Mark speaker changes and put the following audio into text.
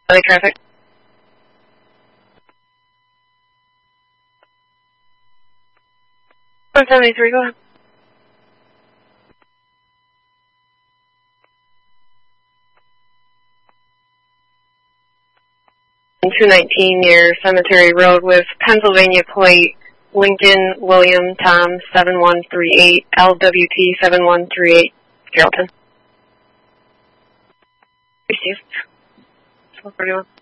Speaker 1: Other traffic. 173, go ahead. And 219 near Cemetery Road with Pennsylvania plate, Lincoln William Tom 7138, LWT 7138, Carrollton. Received. 1241.